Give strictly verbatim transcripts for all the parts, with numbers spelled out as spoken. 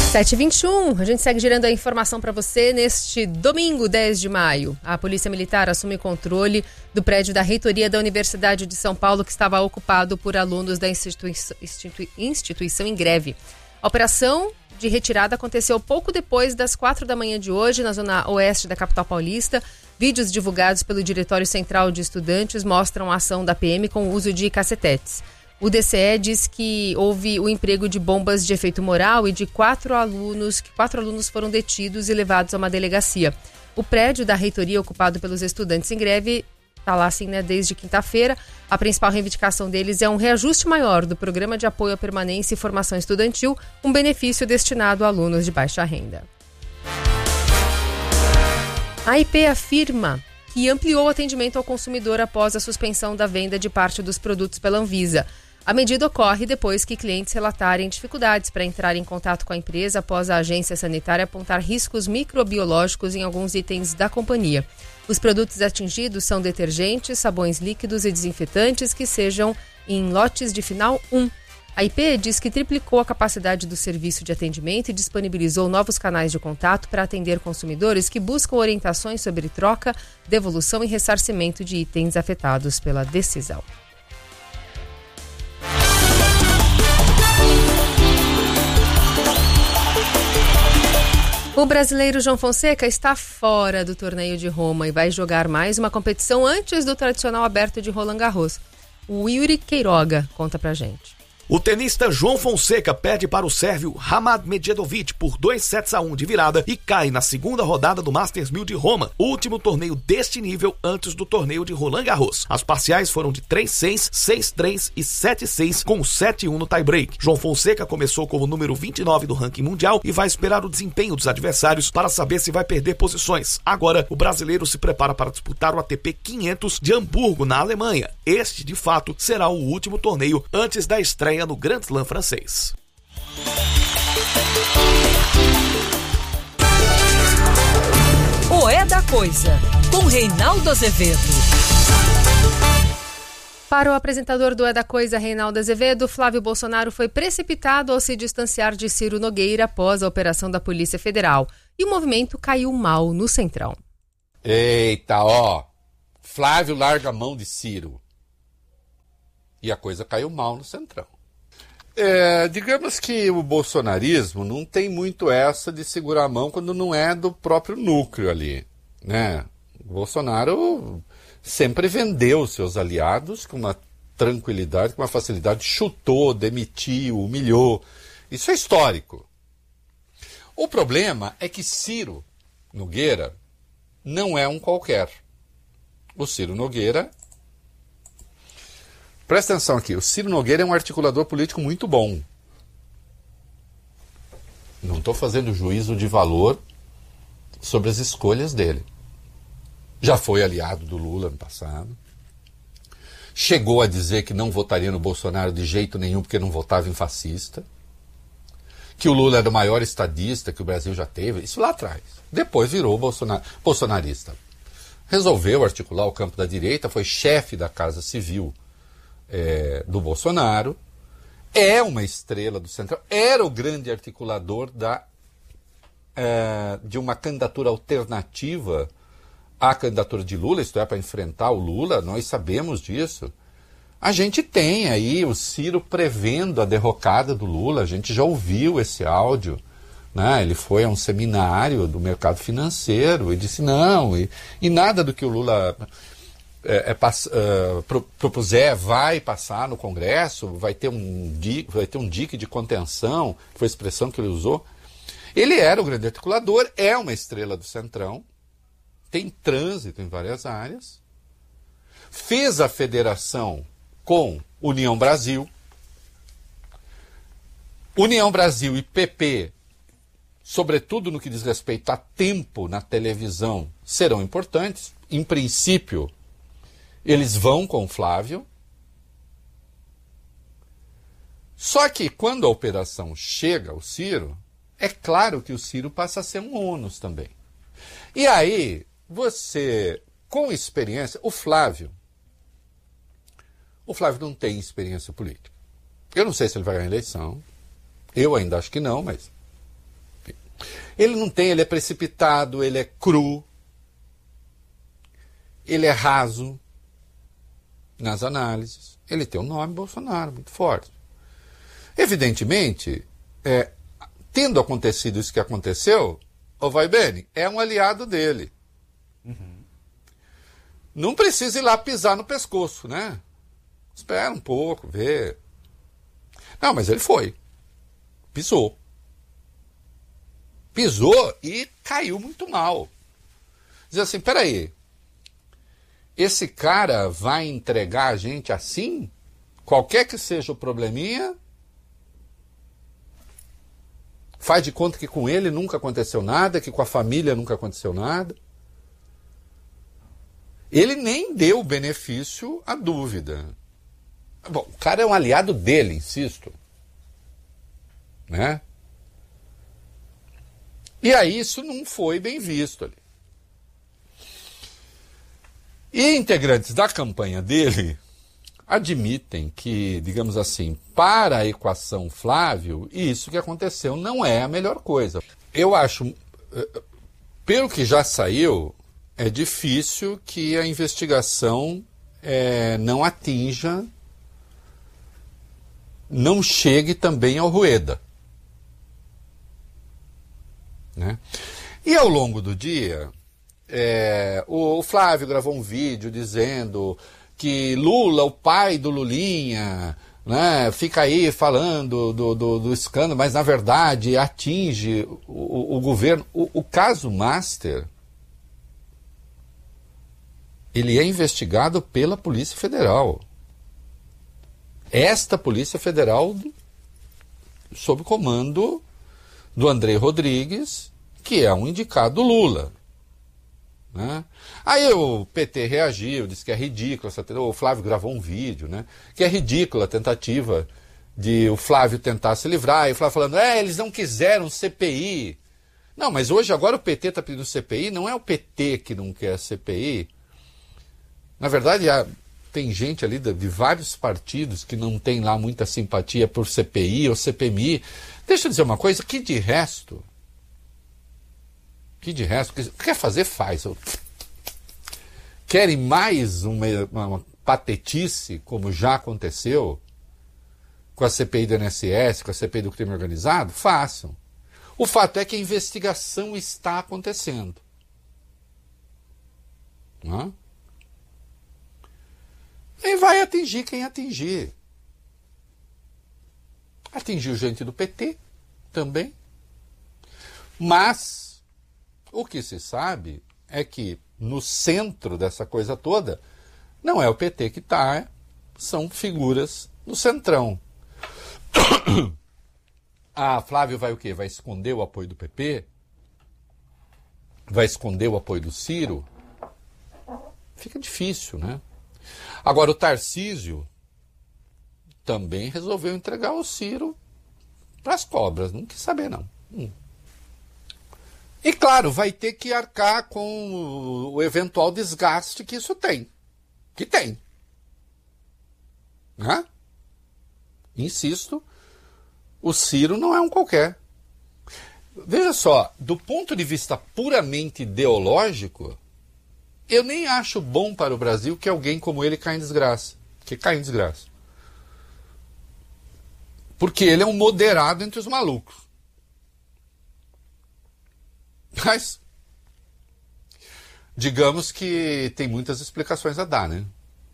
sete e vinte e um, a gente segue girando a informação para você neste domingo, dez de maio. A Polícia Militar assume controle do prédio da reitoria da Universidade de São Paulo, que estava ocupado por alunos da institui- institui- instituição em greve. A operação de retirada aconteceu pouco depois das quatro da manhã de hoje, na zona oeste da capital paulista. Vídeos divulgados pelo Diretório Central de Estudantes mostram a ação da P M com o uso de cacetetes. O D C E diz que houve o emprego de bombas de efeito moral e de quatro alunos, que quatro alunos foram detidos e levados a uma delegacia. O prédio da reitoria ocupado pelos estudantes em greve está lá assim, né, desde quinta-feira. A principal reivindicação deles é um reajuste maior do Programa de Apoio à Permanência e Formação Estudantil, um benefício destinado a alunos de baixa renda. A I P afirma que ampliou o atendimento ao consumidor após a suspensão da venda de parte dos produtos pela Anvisa. A medida ocorre depois que clientes relatarem dificuldades para entrar em contato com a empresa após a agência sanitária apontar riscos microbiológicos em alguns itens da companhia. Os produtos atingidos são detergentes, sabões líquidos e desinfetantes que sejam em lotes de final um. A I P diz que triplicou a capacidade do serviço de atendimento e disponibilizou novos canais de contato para atender consumidores que buscam orientações sobre troca, devolução e ressarcimento de itens afetados pela decisão. O brasileiro João Fonseca está fora do torneio de Roma e vai jogar mais uma competição antes do tradicional aberto de Roland Garros. O Yuri Queiroga conta pra gente. O tenista João Fonseca perde para o sérvio Hamad Medjedovic por dois sets a um de virada e cai na segunda rodada do Masters mil de Roma, último torneio deste nível antes do torneio de Roland Garros. As parciais foram de três seis, seis três e sete seis, com sete um no tie-break. João Fonseca começou como número vinte e nove do ranking mundial e vai esperar o desempenho dos adversários para saber se vai perder posições. Agora, o brasileiro se prepara para disputar o A T P quinhentos de Hamburgo, na Alemanha. Este, de fato, será o último torneio antes da estreia no Grand Slam francês. O É da Coisa, com Reinaldo Azevedo. Para o apresentador do É da Coisa, Reinaldo Azevedo, Flávio Bolsonaro foi precipitado ao se distanciar de Ciro Nogueira após a operação da Polícia Federal. E o movimento caiu mal no Centrão. Eita, ó. Flávio larga a mão de Ciro. E a coisa caiu mal no Centrão. É, digamos que o bolsonarismo não tem muito essa de segurar a mão quando não é do próprio núcleo ali, né? O Bolsonaro sempre vendeu seus aliados com uma tranquilidade, com uma facilidade, chutou, demitiu, humilhou. Isso é histórico. O problema é que Ciro Nogueira não é um qualquer. O Ciro Nogueira... Presta atenção aqui, o Ciro Nogueira é um articulador político muito bom. Não estou fazendo juízo de valor sobre as escolhas dele. Já foi aliado do Lula no passado. Chegou a dizer que não votaria no Bolsonaro de jeito nenhum porque não votava em fascista. Que o Lula era o maior estadista que o Brasil já teve. Isso lá atrás. Depois virou bolsonar- bolsonarista. Resolveu articular o campo da direita, foi chefe da Casa Civil É, do Bolsonaro, é uma estrela do Centrão, era o grande articulador da, é, de uma candidatura alternativa à candidatura de Lula, isto é, para enfrentar o Lula, nós sabemos disso. A gente tem aí o Ciro prevendo a derrocada do Lula, a gente já ouviu esse áudio, né? Ele foi a um seminário do mercado financeiro e disse não, e, e nada do que o Lula... É, é, uh, pro, propuser vai passar no Congresso, vai ter, um di, vai ter um dique de contenção, foi a expressão que ele usou. Ele era o grande articulador, é uma estrela do Centrão, tem trânsito em várias áreas, fez a federação com União Brasil. União Brasil e P P, sobretudo no que diz respeito a tempo na televisão, serão importantes. Em princípio, eles vão com o Flávio. Só que quando a operação chega ao Ciro, é claro que o Ciro passa a ser um ônus também. E aí, você, com experiência, o Flávio, o Flávio não tem experiência política. Eu não sei se ele vai ganhar a eleição. Eu ainda acho que não, mas Ele não tem, ele é precipitado, ele é cru, ele é raso nas análises. Ele tem o nome Bolsonaro muito forte. Evidentemente, é, tendo acontecido isso que aconteceu, o Vai Bene é um aliado dele. Uhum. Não precisa ir lá pisar no pescoço, né? Espera um pouco, vê. Não, mas ele foi. Pisou. Pisou e caiu muito mal. Diz assim, peraí, esse cara vai entregar a gente assim? Qualquer que seja o probleminha, faz de conta que com ele nunca aconteceu nada, que com a família nunca aconteceu nada. Ele nem deu benefício à dúvida. Bom, o cara é um aliado dele, insisto. Né? E aí isso não foi bem visto ali. E integrantes da campanha dele admitem que, digamos assim, para a equação Flávio, isso que aconteceu não é a melhor coisa. Eu acho, pelo que já saiu, é difícil que a investigação é, não atinja, não chegue também ao Rueda. Né? E ao longo do dia, é, o, o Flávio gravou um vídeo dizendo que Lula, o pai do Lulinha, né, fica aí falando do, do, do escândalo, mas na verdade atinge o, o, o governo. O, o caso Master, ele é investigado pela Polícia Federal. Esta Polícia Federal, sob o comando do André Rodrigues, que é um indicado Lula. Né? Aí o P T reagiu, disse que é ridículo, o Flávio gravou um vídeo, né? Que é ridícula a tentativa de o Flávio tentar se livrar, e o Flávio falando, é, eles não quiseram C P I. Não, mas hoje agora o P T está pedindo C P I, não é o P T que não quer C P I. Na verdade, há, tem gente ali de, de vários partidos que não tem lá muita simpatia por C P I ou C P M I. Deixa eu dizer uma coisa, que de resto, que de resto, quer fazer, faz. Querem mais uma, uma, uma patetice, como já aconteceu, com a C P I do I N S S, com a C P I do crime organizado? Façam. O fato é que a investigação está acontecendo. Não é? E vai atingir quem atingir. Atingiu gente do P T também. Mas o que se sabe é que no centro dessa coisa toda não é o P T que está, são figuras do centrão. Ah, Flávio vai o quê? Vai esconder o apoio do P P? Vai esconder o apoio do Ciro? Fica difícil, né? Agora, o Tarcísio também resolveu entregar o Ciro para as cobras. Não quis saber, não. Hum. E, claro, vai ter que arcar com o eventual desgaste que isso tem. Que tem. Né? Insisto, o Ciro não é um qualquer. Veja só, do ponto de vista puramente ideológico, eu nem acho bom para o Brasil que alguém como ele caia em desgraça. Que cai em desgraça. Porque ele é um moderado entre os malucos. Mas, digamos que tem muitas explicações a dar, né?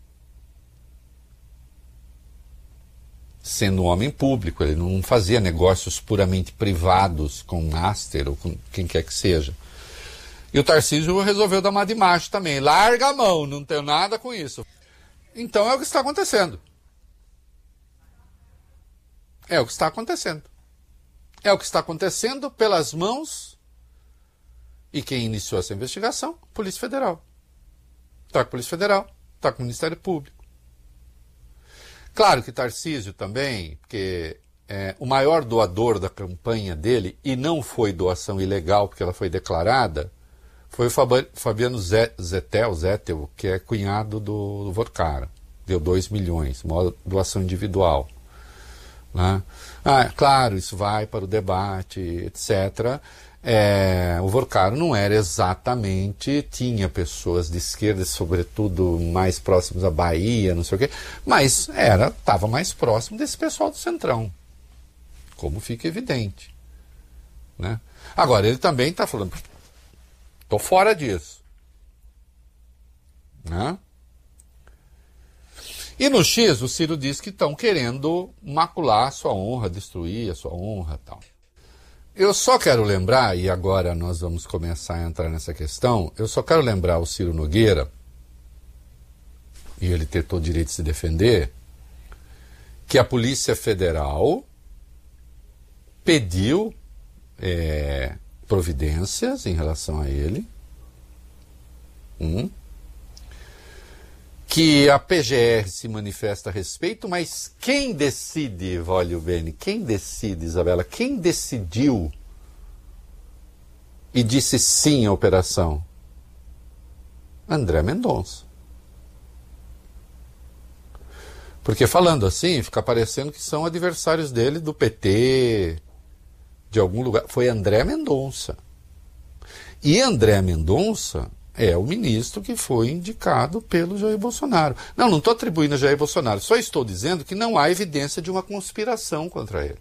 Sendo um homem público, ele não fazia negócios puramente privados com Master ou com quem quer que seja. E o Tarcísio resolveu dar uma de macho também. Larga a mão, não tenho nada com isso. Então é o que está acontecendo. É o que está acontecendo. É o que está acontecendo pelas mãos. E quem iniciou essa investigação? Polícia Federal. Está com a Polícia Federal, está com o Ministério Público. Claro que Tarcísio também, porque é, o maior doador da campanha dele, e não foi doação ilegal, porque ela foi declarada, foi o Fabiano Zettel, Zettel, que é cunhado do, do Vorcara. Deu dois milhões, uma doação individual. Né? Ah, claro, isso vai para o debate, etcétera. É, o Vorcaro não era exatamente, tinha pessoas de esquerda, sobretudo mais próximos à Bahia, não sei o quê, mas era, estava mais próximo desse pessoal do Centrão, como fica evidente, né? Agora, ele também está falando, estou fora disso, né? E no X, o Ciro diz que estão querendo macular a sua honra, destruir a sua honra e tal. Eu só quero lembrar, e agora nós vamos começar a entrar nessa questão, eu só quero lembrar o Ciro Nogueira, e ele ter todo o direito de se defender, que a Polícia Federal pediu é, providências em relação a ele, hum, que a P G R se manifesta a respeito, mas quem decide, Vólio Bene, quem decide, Isabela, quem decidiu e disse sim à operação? André Mendonça. Porque falando assim, fica parecendo que são adversários dele do P T, de algum lugar. Foi André Mendonça. E André Mendonça é o ministro que foi indicado pelo Jair Bolsonaro. Não, não estou atribuindo a Jair Bolsonaro, só estou dizendo que não há evidência de uma conspiração contra ele.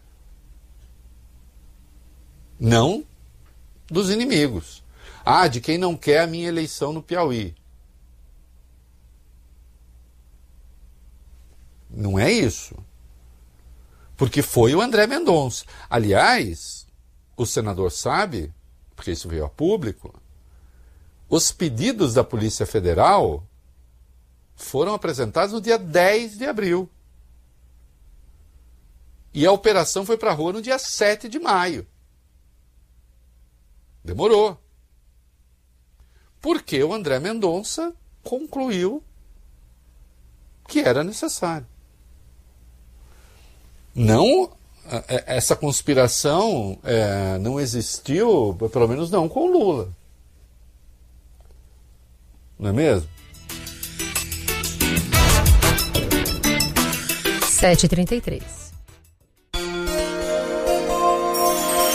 Não dos inimigos. Ah, de quem não quer a minha eleição no Piauí. Não é isso. Porque foi o André Mendonça. Aliás, o senador sabe, porque isso veio a público, os pedidos da Polícia Federal foram apresentados no dia dez de abril. E a operação foi para a rua no dia sete de maio. Demorou. Porque o André Mendonça concluiu que era necessário. Não, essa conspiração é, não existiu, pelo menos não com o Lula. Não é mesmo? sete e trinta e três.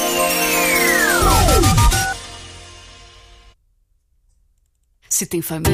Se tem família.